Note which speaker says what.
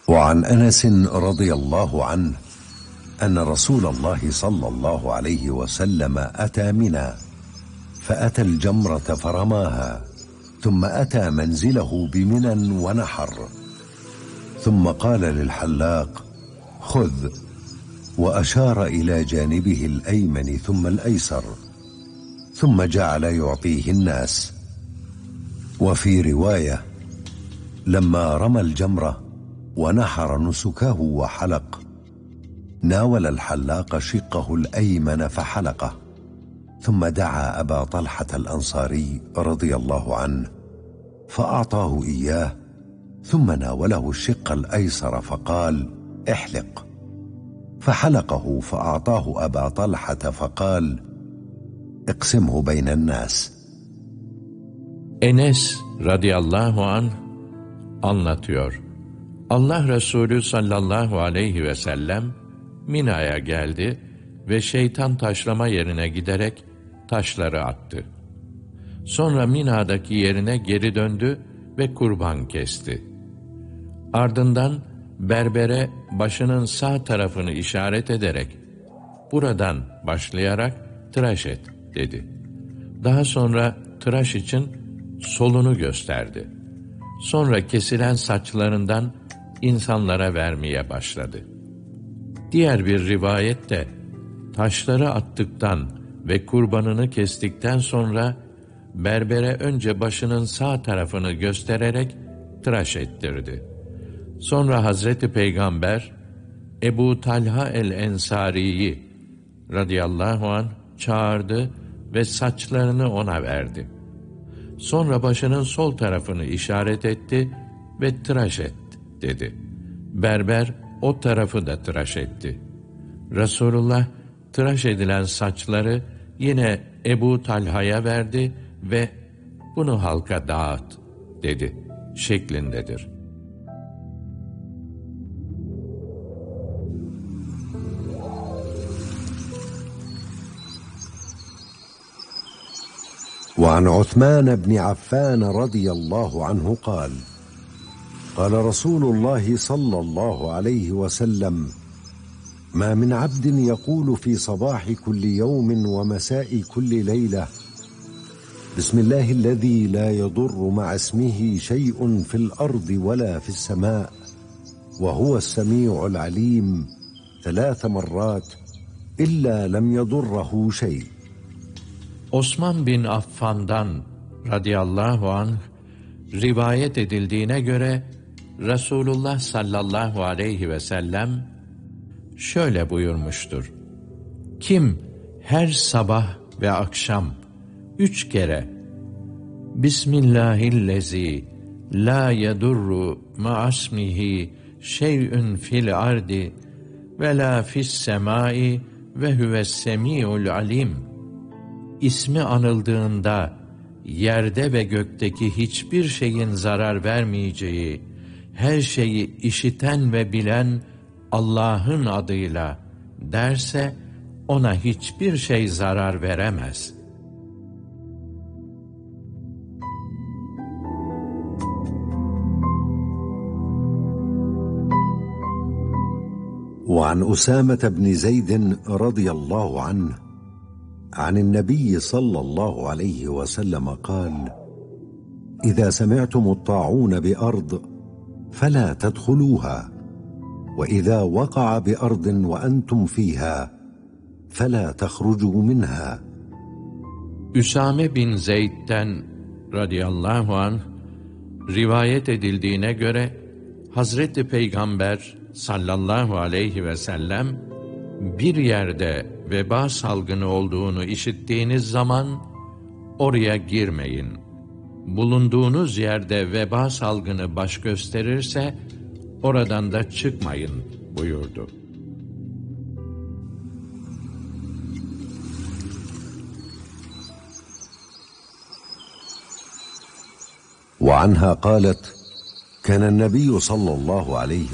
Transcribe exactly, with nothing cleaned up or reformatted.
Speaker 1: وعن أنس رضي الله عنه أن رسول الله صلى الله عليه وسلم أتى منى فأتى الجمرة فرماها ثم أتى منزله بمنى ونحر ثم قال للحلاق خذ، وأشار إلى جانبه الأيمن ثم الأيسر، ثم جعل يعطيه الناس. وفي رواية لما رمى الجمرة ونحر نسكه وحلق ناول الحلاق شقه الأيمن فحلقه، ثم دعا أبا طلحة الأنصاري رضي الله عنه فأعطاه إياه، ثم ناوله الشق الأيسر فقال احلق، فحلقه فأعطاه أبا طلحة فقال اقسمه بين الناس.
Speaker 2: Enes radıyallahu anh anlatıyor. Allah Resulü sallallahu aleyhi ve sellem Mina'ya geldi ve şeytan taşlama yerine giderek taşları attı. Sonra Mina'daki yerine geri döndü ve kurban kesti. Ardından berbere başının sağ tarafını işaret ederek buradan başlayarak tıraş et dedi. Daha sonra tıraş için solunu gösterdi. Sonra kesilen saçlarından insanlara vermeye başladı. Diğer bir rivayette taşları attıktan ve kurbanını kestikten sonra berbere önce başının sağ tarafını göstererek tıraş ettirdi. Sonra Hazreti Peygamber Ebu Talha el-Ensari'yi radıyallahu anh çağırdı ve saçlarını ona verdi. Sonra başının sol tarafını işaret etti ve tıraş et dedi. Berber o tarafı da tıraş etti. Resulullah tıraş edilen saçları yine Ebu Talha'ya verdi ve bunu halka dağıt dedi şeklindedir.
Speaker 1: وعن عثمان بن عفان رضي الله عنه قال قال رسول الله صلى الله عليه وسلم ما من عبد يقول في صباح كل يوم ومساء كل ليلة بسم الله الذي لا يضر مع اسمه شيء في الأرض ولا في السماء وهو السميع العليم ثلاث مرات إلا لم يضره شيء.
Speaker 2: Osman bin Affan'dan radıyallahu anh rivayet edildiğine göre Resulullah sallallahu aleyhi ve sellem şöyle buyurmuştur. Kim her sabah ve akşam üç kere Bismillahillezî la yedurru ma'asmihi şey'ün fil ardi ve la fis semâi ve huves semî'ul alim İsmi anıldığında yerde ve gökteki hiçbir şeyin zarar vermeyeceği, her şeyi işiten ve bilen Allah'ın adıyla derse ona hiçbir şey zarar veremez.
Speaker 1: وعن أسامة بن زيد رضي الله عنه عن النبي صلى الله عليه وسلم قال إذا سمعتم الطاعون بأرض فلا تدخلوها وإذا وقع بأرض وأنتم فيها فلا تخرجوا منها.
Speaker 2: Üsame bin Zeyd'den radıyallahu anh rivayet edildiğine göre Hazreti Peygamber sallallahu aleyhi ve sellem bir yerde veba salgını olduğunu işittiğiniz zaman oraya girmeyin. Bulunduğunuz yerde veba salgını baş gösterirse oradan da çıkmayın buyurdu.
Speaker 1: وعنها قالت كان النبي صلى الله عليه